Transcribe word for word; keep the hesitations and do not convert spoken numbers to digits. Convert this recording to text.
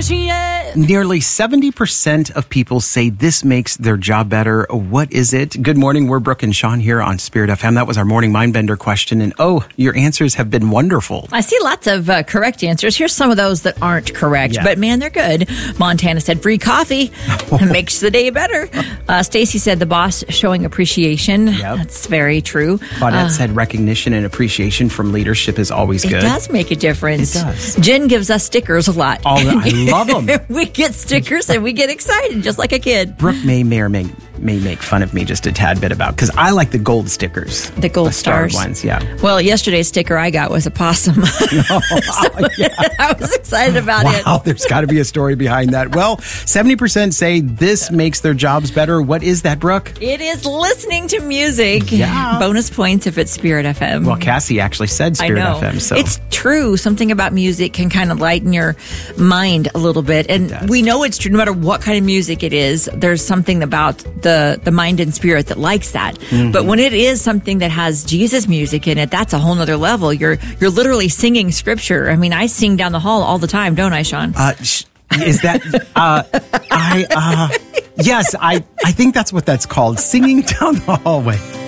appreciate. Nearly seventy percent of people say this makes their job better. What is it? Good morning. We're Brooke and Sean here on Spirit F M. That was our morning Mindbender question. And oh, your answers have been wonderful. I see lots of uh, correct answers. Here's some of those that aren't correct, Yeah. but man, they're good. Montana said free coffee makes the day better. Uh, Stacy said the boss showing appreciation. Yep. That's very true. Claudette Uh, said recognition and appreciation from leadership is always It good. does make a difference. It does. Jen gives us stickers a lot. Oh, I love them. We get stickers and we get excited just like a kid. Brooke may, may or may, may make fun of me just a tad bit about, because I like the gold stickers. The gold the starred stars. ones, yeah. Well, yesterday's sticker I got was a possum. So I was excited about it. Wow, there's got to be a story behind that. Well, seventy percent say this makes their jobs better. What is that, Brooke? It is listening to music. Yeah. Bonus points if it's Spirit F M. Well, Cassie actually said I Spirit know. F M. So It's true. Something about music can kind of lighten your mind a little bit. And does. we know it's true no matter what kind of music it is. There's something about the, the mind and spirit that likes that. Mm-hmm. But when it is something that has Jesus music in it, that's a whole nother level. You're you're literally singing scripture. I mean, I sing down the hall all the time, don't I, Sean? Uh, sh- is that, uh, I, uh, yes, I, I think that's what that's called, singing down the hallway.